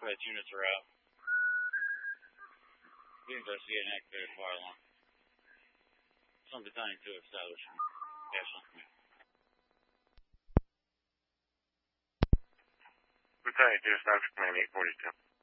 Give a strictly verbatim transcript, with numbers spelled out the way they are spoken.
dispatch units are out. We investigate an activated fire alarm. Some battalion two established. Ashland command. Battalion two established command eight forty-two.